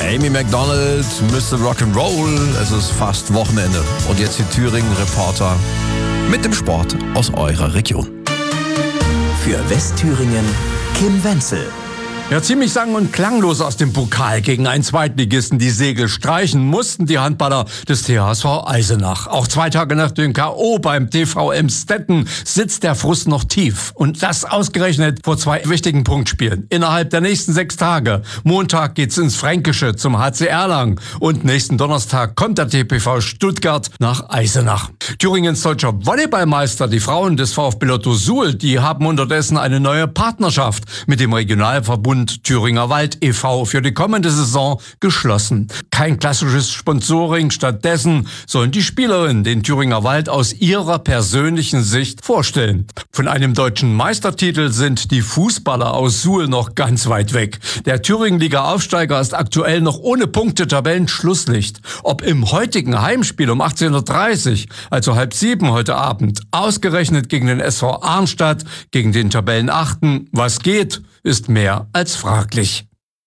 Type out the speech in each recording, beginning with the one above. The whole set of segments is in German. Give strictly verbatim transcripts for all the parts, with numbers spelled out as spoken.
Amy Macdonald, Mister Rock'n'Roll, es ist fast Wochenende. Und jetzt die Thüringen-Reporter mit dem Sport aus eurer Region. Für Westthüringen Kim Wenzel. Ja, ziemlich sang- und klanglos aus dem Pokal gegen einen Zweitligisten die Segel streichen mussten die Handballer des T H S V Eisenach. Auch zwei Tage nach dem K O beim T V Emstetten sitzt der Frust noch tief. Und das ausgerechnet vor zwei wichtigen Punktspielen. Innerhalb der nächsten sechs Tage. Montag geht's ins Fränkische zum H C Erlangen. Und nächsten Donnerstag kommt der T P V Stuttgart nach Eisenach. Thüringens deutscher Volleyballmeister, die Frauen des VfB Lotto Suhl, die haben unterdessen eine neue Partnerschaft mit dem Regionalverbund Thüringer Wald e V für die kommende Saison geschlossen. Kein klassisches Sponsoring, stattdessen sollen die Spielerinnen den Thüringer Wald aus ihrer persönlichen Sicht vorstellen. Von einem deutschen Meistertitel sind die Fußballer aus Suhl noch ganz weit weg. Der Thüringen-Liga-Aufsteiger ist aktuell noch ohne Punkte Tabellenschlusslicht. Ob im heutigen Heimspiel um achtzehn Uhr dreißig, also halb sieben heute Abend, ausgerechnet gegen den S V Arnstadt, gegen den Tabellenachten, was geht, ist mehr als fraglich.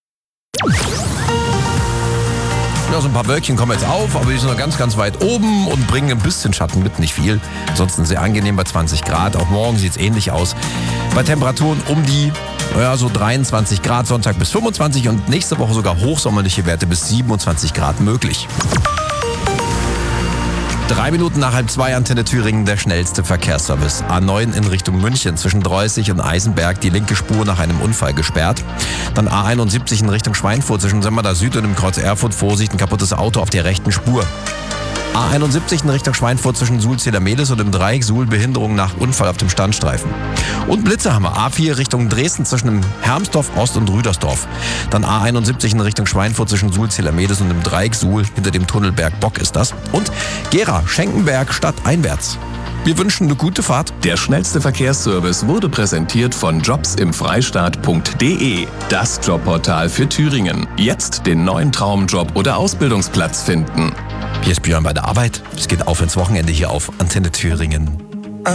Ja, so ein paar Wölkchen kommen jetzt auf, aber die sind noch ganz, ganz weit oben und bringen ein bisschen Schatten mit, nicht viel. Ansonsten sehr angenehm bei zwanzig Grad. Auch morgen sieht es ähnlich aus. Bei Temperaturen um die, ja, so dreiundzwanzig Grad, Sonntag bis fünfundzwanzig und nächste Woche sogar hochsommerliche Werte bis siebenundzwanzig Grad möglich. Drei Minuten nach halb zwei, Antenne Thüringen, der schnellste Verkehrsservice. A neun in Richtung München, zwischen Dreußig und Eisenberg, die linke Spur nach einem Unfall gesperrt. Dann A einundsiebzig in Richtung Schweinfurt, zwischen Semmada Süd und dem Kreuz Erfurt, Vorsicht, ein kaputtes Auto auf der rechten Spur. A einundsiebzig in Richtung Schweinfurt zwischen Suhl-Zedermedes und dem Dreieck Suhl, Behinderung nach Unfall auf dem Standstreifen. Und Blitze haben wir. A vier Richtung Dresden zwischen dem Hermsdorf Ost und Rüdersdorf. Dann A einundsiebzig in Richtung Schweinfurt zwischen Suhl-Zedermedes und dem Dreieck Suhl, hinter dem Tunnelberg Bock ist das. Und Gera, Schenkenberg, stadteinwärts. Wir wünschen eine gute Fahrt. Der schnellste Verkehrsservice wurde präsentiert von jobs im freistaat punkt de, das Jobportal für Thüringen. Jetzt den neuen Traumjob oder Ausbildungsplatz finden. Hier ist Björn bei der Arbeit. Es geht auf ins Wochenende hier auf Antenne Thüringen.